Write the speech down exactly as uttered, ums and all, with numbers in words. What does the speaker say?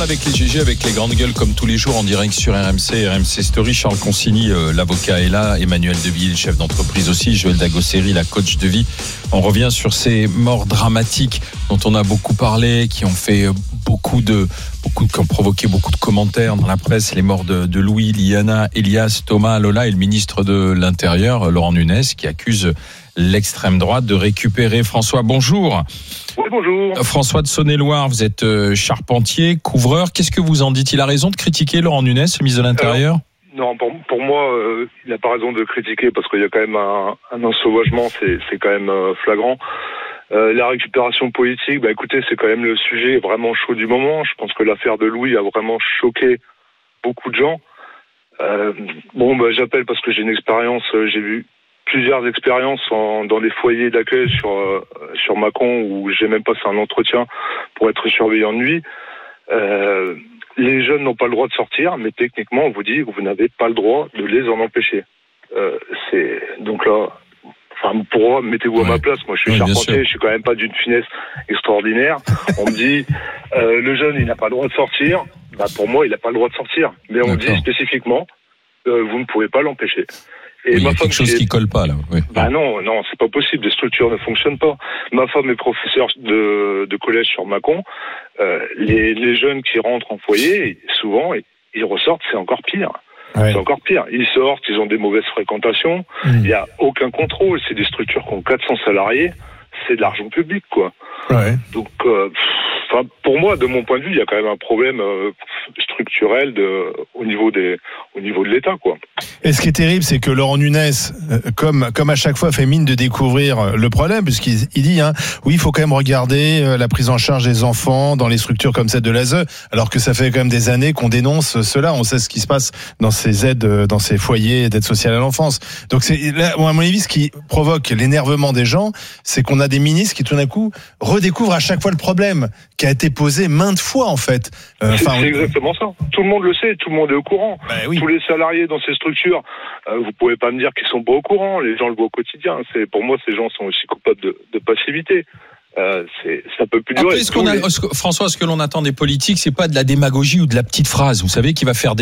Avec les G G, avec les grandes gueules comme tous les jours en direct sur R M C, R M C Story. Charles Consigny, euh, l'avocat est là, Emmanuel Devilliers, le chef d'entreprise aussi, Joël Dagosseri, la coach de vie. On revient sur ces morts dramatiques dont on a beaucoup parlé, qui ont fait beaucoup de, beaucoup, qui ont provoqué beaucoup de commentaires dans la presse. Les morts de, de Louis, Liana, Elias, Thomas, Lola et le ministre de l'Intérieur, Laurent Nunez, qui accuse l'extrême droite de récupérer. François, bonjour. Oui, bonjour. François de Saône-et-Loire, vous êtes charpentier, couvreur. Qu'est-ce que vous en dites ? Il a raison de critiquer Laurent Nunez, le ministre de l'Intérieur ? Alors, Non, pour, pour moi, euh, il n'a pas raison de critiquer parce qu'il y a quand même un, un ensauvagement, c'est, c'est quand même euh, flagrant. Euh, la récupération politique, bah écoutez, c'est quand même le sujet vraiment chaud du moment. Je pense que l'affaire de Louis a vraiment choqué beaucoup de gens. Euh, bon, bah j'appelle parce que j'ai une expérience, euh, j'ai vu plusieurs expériences en, dans des foyers d'accueil sur euh, sur Mâcon où j'ai même passé un entretien pour être surveillant de nuit. Euh, les jeunes n'ont pas le droit de sortir, mais techniquement, on vous dit que vous n'avez pas le droit de les en empêcher. Euh, c'est donc là, enfin pour moi, mettez-vous ouais. à ma place. Moi, je suis ouais, charpentier, je suis quand même pas d'une finesse extraordinaire. On me dit euh, le jeune, il n'a pas le droit de sortir. Bah pour moi, il n'a pas le droit de sortir. Mais on D'accord. dit spécifiquement, euh, vous ne pouvez pas l'empêcher. Et oui, ma il y a quelque chose est... qui colle pas là. Oui. Bah non, non, c'est pas possible. Les structures ne fonctionnent pas. Ma femme est professeure de, de collège sur Mâcon. Euh, les, les jeunes qui rentrent en foyer, souvent, ils ressortent, c'est encore pire. Ouais. C'est encore pire. Ils sortent, ils ont des mauvaises fréquentations. Il mmh. y a aucun contrôle. C'est des structures qui ont quatre cents salariés. C'est de l'argent public, quoi. Ouais. Donc, euh, pff, pour moi, de mon point de vue, il y a quand même un problème euh, structurel de, au niveau des, au niveau de l'État, quoi. Et ce qui est terrible, c'est que Laurent Nunez, comme, comme à chaque fois, fait mine de découvrir le problème, puisqu'il il dit, hein, oui, il faut quand même regarder la prise en charge des enfants dans les structures comme celle de l'A S E, alors que ça fait quand même des années qu'on dénonce cela. On sait ce qui se passe dans ces aides, dans ces foyers d'aide sociale à l'enfance. Donc, c'est, là, à mon avis, ce qui provoque l'énervement des gens, c'est qu'on a des ministres qui, tout d'un coup, redécouvrent à chaque fois le problème qui a été posé maintes fois, en fait. Euh, c'est, c'est exactement ça. Tout le monde le sait, tout le monde est au courant. Ben oui. Tous les salariés dans ces structures, euh, vous pouvez pas me dire qu'ils sont pas au courant. Les gens le voient au quotidien. C'est, pour moi, ces gens sont aussi coupables de, de passivité. Euh, c'est, ça peut plus durer. Après, ce qu'on a, les... François, ce que l'on attend des politiques, c'est pas de la démagogie ou de la petite phrase, vous savez, qui va faire des